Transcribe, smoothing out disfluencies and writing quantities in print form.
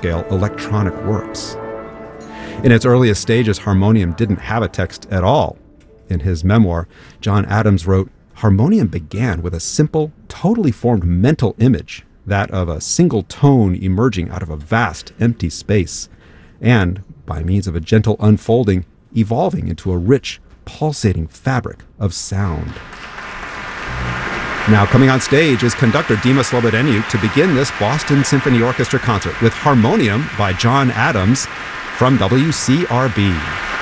large-scale electronic works. In its earliest stages, harmonium didn't have a text at all. In his memoir, John Adams wrote, "Harmonium began with a simple, totally formed mental image, that of a single tone emerging out of a vast, empty space, and, by means of a gentle unfolding, evolving into a rich, pulsating fabric of sound." Now coming on stage is conductor Dima Slobodeniuk to begin this Boston Symphony Orchestra concert with Harmonium by John Adams from WCRB.